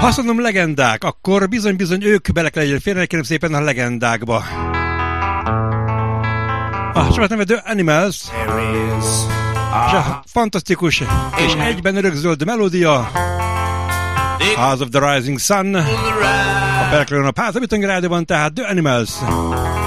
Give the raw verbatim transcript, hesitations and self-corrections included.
Ha azt mondom legendák, akkor bizony-bizony ők bele kell legyen félre, kérem szépen a legendákba. A csapat neve The Animals, és a fantasztikus és egyben örökzöld melódia House of the Rising Sun, a Perkelőn a Pázabitöngi rádióban, tehát The Animals.